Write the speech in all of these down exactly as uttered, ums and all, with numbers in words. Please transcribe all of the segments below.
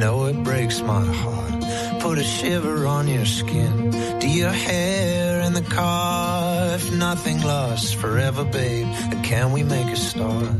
know it breaks my heart. Put a shiver on your skin. Do your hair in the car. If nothing lasts forever, babe, then can we make a start?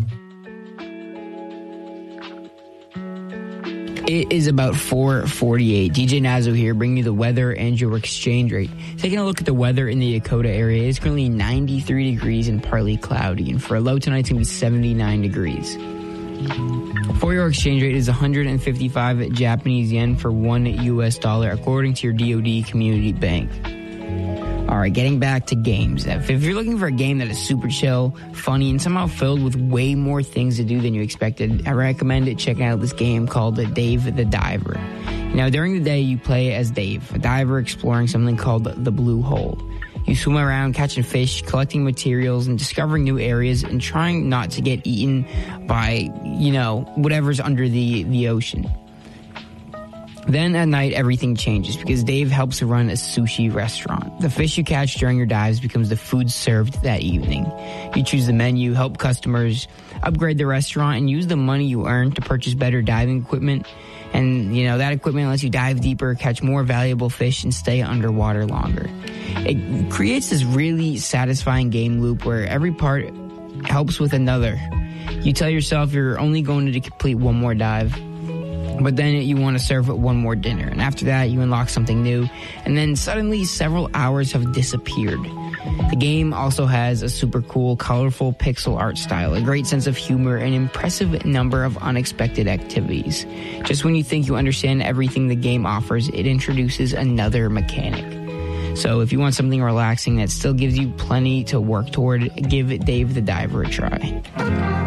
It is about four forty-eight. D J Nazo here, bringing you the weather and your exchange rate. Taking a look at the weather in the Dakota area, it's currently ninety-three degrees and partly cloudy. And for a low tonight, it's going to be seventy-nine degrees. For your exchange rate is one hundred fifty-five Japanese yen for one U S dollar, according to your D O D Community Bank. All right, getting back to games. If you're looking for a game that is super chill, funny, and somehow filled with way more things to do than you expected, I recommend checking out this game called Dave the Diver. Now, during the day, you play as Dave, a diver exploring something called the Blue Hole. You swim around catching fish, collecting materials, and discovering new areas, and trying not to get eaten by, you know, whatever's under the, the ocean. Then at night, everything changes because Dave helps run a sushi restaurant. The fish you catch during your dives becomes the food served that evening. You choose the menu, help customers, upgrade the restaurant, and use the money you earn to purchase better diving equipment. And, you know, that equipment lets you dive deeper, catch more valuable fish, and stay underwater longer. It creates this really satisfying game loop where every part helps with another. You tell yourself you're only going to complete one more dive, but then you want to serve one more dinner. And after that, you unlock something new. And then suddenly several hours have disappeared. The game also has a super cool, colorful pixel art style, a great sense of humor, and an impressive number of unexpected activities. Just when you think you understand everything the game offers, it introduces another mechanic. So if you want something relaxing that still gives you plenty to work toward, give Dave the Diver a try.